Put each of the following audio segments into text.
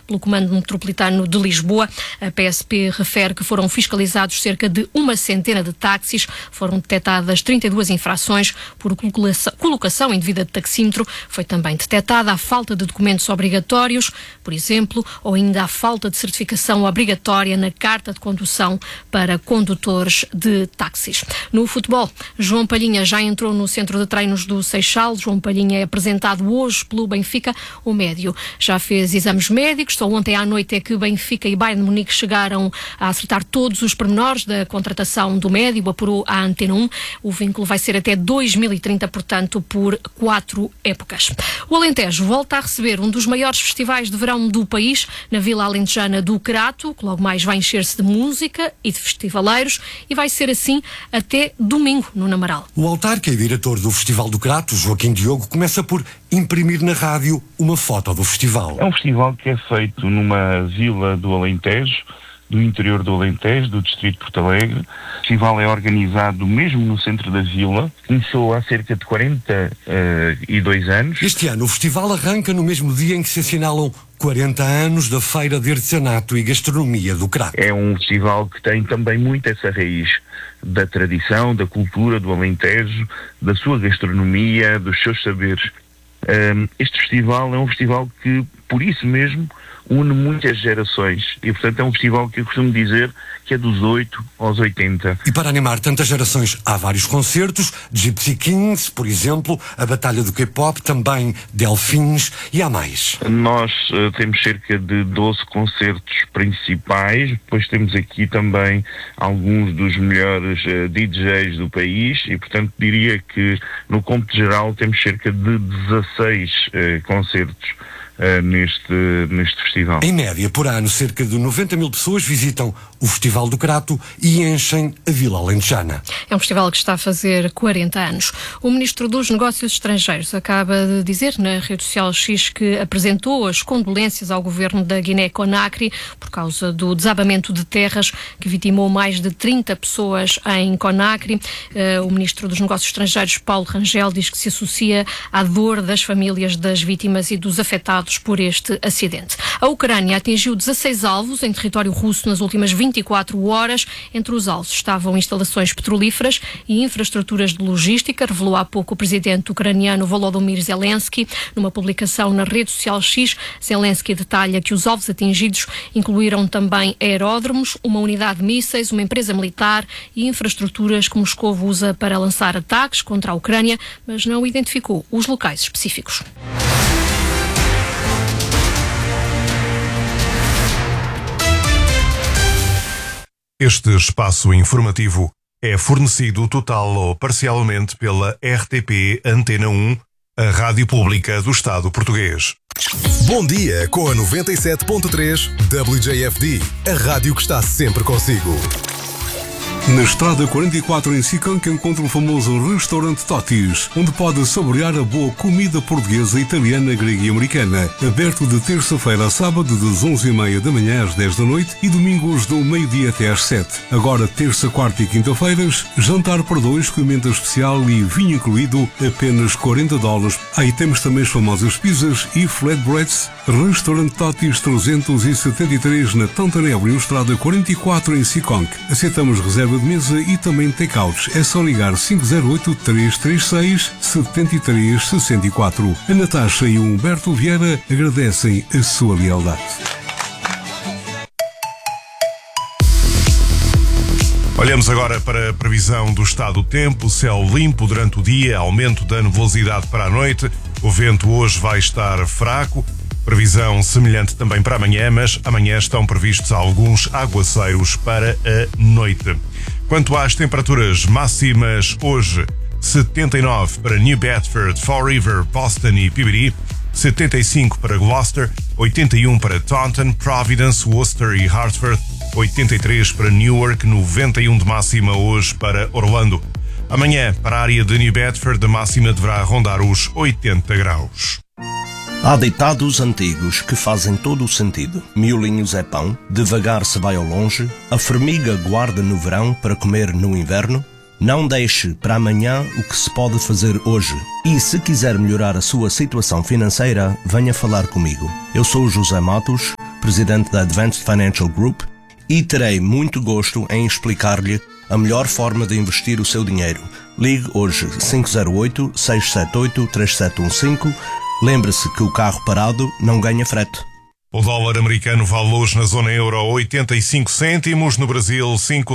pelo Comando Metropolitano de Lisboa. A PSP refere que foram fiscalizados cerca de 100 de táxis, foram detectadas 32 infrações por colocação indevida de taxímetro, foi também detectada a falta de documentos obrigatórios, por exemplo, ou ainda a falta de certificação obrigatória na carta de condução para condutores de táxis. No futebol, João Palhinha já entrou no centro de treinos do Seixal. João Palhinha é apresentado hoje pelo Benfica. O médio já fez exames médicos, só ontem à noite é que Benfica e Bayern de Munique chegaram a acertar todos os pormenores da contratação do médio, apurou a Antena 1. O vínculo vai ser até 2030, portanto, por 4 épocas. O Alentejo volta a receber um dos maiores festivais de verão do país, na Vila Alentejana do Crato, que logo mais vai encher-se de música e de festivaleiros, e vai ser assim até domingo, no Namaral. O autarca e diretor do Festival do Crato, Joaquim Diogo, começa por imprimir na rádio uma foto do festival. É um festival que é feito numa vila do Alentejo, do interior do Alentejo, do distrito de Porto Alegre. O festival é organizado mesmo no centro da vila. Começou há cerca de 42 anos. Este ano o festival arranca no mesmo dia em que se assinalam 40 anos da Feira de Artesanato e Gastronomia do Crato. É um festival que tem também muito essa raiz da tradição, da cultura do Alentejo, da sua gastronomia, dos seus saberes. Este festival é um festival que, por isso mesmo, une muitas gerações e, portanto, é um festival que eu costumo dizer que é dos 8 aos 80. E para animar tantas gerações, há vários concertos, Gypsy Kings, por exemplo, a Batalha do K-Pop, também Delfins, e há mais. Nós temos cerca de 12 concertos principais, depois temos aqui também alguns dos melhores DJs do país e, portanto, diria que no cômputo geral temos cerca de 16 concertos neste festival. Em média, por ano, cerca de 90 mil pessoas visitam o Festival do Crato e enchem a Vila Alentejana. É um festival que está a fazer 40 anos. O Ministro dos Negócios Estrangeiros acaba de dizer na rede social X que apresentou as condolências ao governo da Guiné-Conakry por causa do desabamento de terras que vitimou mais de 30 pessoas em Conakry. O Ministro dos Negócios Estrangeiros, Paulo Rangel, diz que se associa à dor das famílias das vítimas e dos afetados por este acidente. A Ucrânia atingiu 16 alvos em território russo nas últimas 24 horas. Entre os alvos estavam instalações petrolíferas e infraestruturas de logística, revelou há pouco o presidente ucraniano Volodymyr Zelensky. Numa publicação na rede social X, Zelensky detalha que os alvos atingidos incluíram também aeródromos, uma unidade de mísseis, uma empresa militar e infraestruturas que Moscou usa para lançar ataques contra a Ucrânia, mas não identificou os locais específicos. Este espaço informativo é fornecido total ou parcialmente pela RTP Antena 1, a rádio pública do Estado português. Bom dia com a 97.3 WJFD, a rádio que está sempre consigo. Na Estrada 44 em Sicanca encontra o famoso restaurante Totis, onde pode saborear a boa comida portuguesa, italiana, grega e americana. Aberto de terça-feira a sábado das 11h30 da manhã às 10 da noite e domingos do meio-dia até às 7. Agora terça, quarta e quinta-feiras, jantar para dois com emenda especial e vinho incluído, apenas $40. Aí temos também as famosas pizzas e flatbreads. Restaurante Totis 373 na Tantanelli, Estrada 44 em Sicanca. Aceitamos reserva de mesa e também take-outs. É só ligar 508-336-7364. A Natasha e o Humberto Vieira agradecem a sua lealdade. Olhamos agora para a previsão do estado do tempo. Céu limpo durante o dia, aumento da nebulosidade para a noite. O vento hoje vai estar fraco. Previsão semelhante também para amanhã, mas amanhã estão previstos alguns aguaceiros para a noite. Quanto às temperaturas máximas, hoje 79 para New Bedford, Fall River, Boston e Piberi, 75 para Gloucester, 81 para Taunton, Providence, Worcester e Hartford, 83 para Newark, 91 de máxima hoje para Orlando. Amanhã, para a área de New Bedford, a máxima deverá rondar os 80 graus. Há ditados antigos que fazem todo o sentido. Miolinhos é pão, devagar se vai ao longe, a formiga guarda no verão para comer no inverno. Não deixe para amanhã o que se pode fazer hoje. E se quiser melhorar a sua situação financeira, venha falar comigo. Eu sou o José Matos, presidente da Advanced Financial Group, e terei muito gosto em explicar-lhe a melhor forma de investir o seu dinheiro. Ligue hoje 508-678-3715. Lembre-se que o carro parado não ganha frete. O dólar americano vale hoje na zona euro 85 cêntimos, no Brasil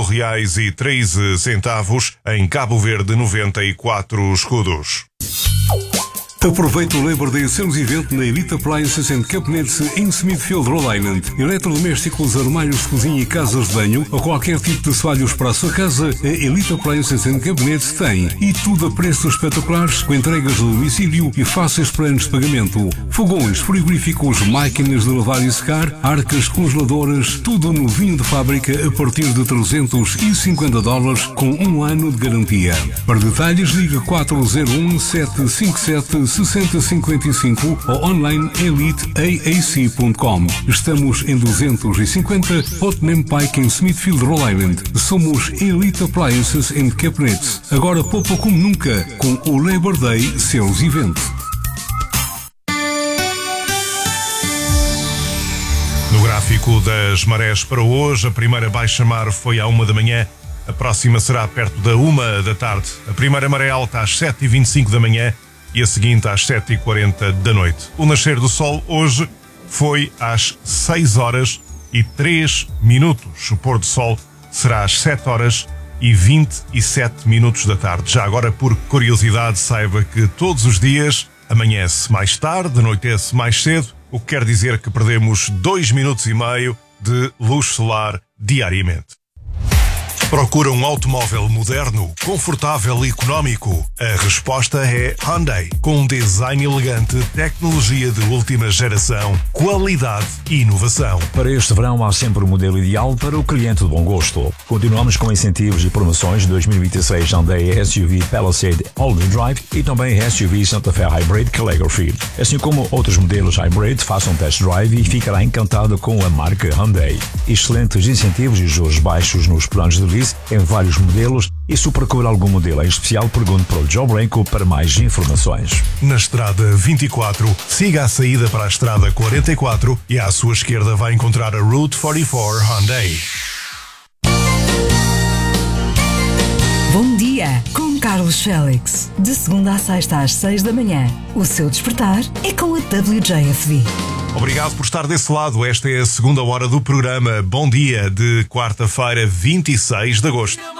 R$5,13, em Cabo Verde 94 escudos. Aproveite o Labor Day Sales Event na Elite Appliances and Cabinets em Smithfield, Rhode Island. Eletrodomésticos, armários de cozinha e casas de banho ou qualquer tipo de assoalhos para a sua casa, a Elite Appliances and Cabinets tem. E tudo a preços espetaculares, com entregas de domicílio e fáceis planos de pagamento. Fogões, frigoríficos, máquinas de lavar e secar, arcas congeladoras, tudo novinho de fábrica a partir de $350 com 1 ano de garantia. Para detalhes, ligue 401-757-6055 ou online eliteaac.com. Estamos em 250 Putnam Pike em Smithfield, Rhode Island. Somos Elite Appliances and Cabinets. Agora poupa como nunca com o Labor Day Sales Event. No gráfico das marés para hoje, a primeira baixa-mar foi à 1 da manhã, a próxima será perto da 1 da tarde. A primeira maré alta às 7h25 da manhã e a seguinte às 7h40 da noite. O nascer do sol hoje foi às 6h03. O pôr do sol será às 7h27 da tarde. Já agora, por curiosidade, saiba que todos os dias amanhece mais tarde, anoitece mais cedo, o que quer dizer que perdemos 2,5 minutos de luz solar diariamente. Procura um automóvel moderno, confortável e económico? A resposta é Hyundai. Com um design elegante, tecnologia de última geração, qualidade e inovação. Para este verão há sempre o modelo ideal para o cliente de bom gosto. Continuamos com incentivos e promoções de 2026 Hyundai SUV Palisade All-Wheel Drive e também SUV Santa Fe Hybrid Calligraphy. Assim como outros modelos Hybrid, faça um test drive e ficará encantado com a marca Hyundai. Excelentes incentivos e juros baixos nos planos de lease em vários modelos, e se procura algum modelo em especial, pergunte para o Joe Branco para mais informações. Na estrada 24, siga a saída para a estrada 44 e à sua esquerda vai encontrar a Route 44 Hyundai. Bom dia, com Carlos Félix. De segunda a sexta às 6 da manhã. O seu despertar é com a WJFD. Obrigado por estar desse lado. Esta é a segunda hora do programa Bom Dia, de quarta-feira, 26 de agosto.